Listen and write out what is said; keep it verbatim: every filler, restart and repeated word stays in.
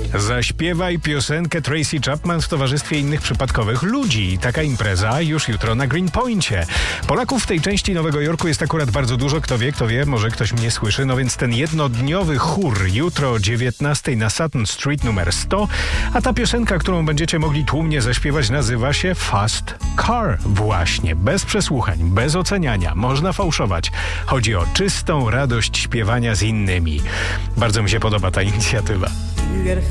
Zaśpiewaj piosenkę Tracy Chapman w towarzystwie innych przypadkowych ludzi. Taka impreza już jutro na Greenpoincie. Polaków w tej części Nowego Jorku jest akurat bardzo dużo. Kto wie, kto wie, może ktoś mnie słyszy. No więc ten jednodniowy chór jutro o dziewiętnastej na Sutton Street numer sto. A ta piosenka, którą będziecie mogli tłumnie zaśpiewać, nazywa się Fast Car. Właśnie, bez przesłuchań, bez oceniania. Można fałszować. Chodzi o czystą radość śpiewania z innymi. Bardzo mi się podoba ta inicjatywa.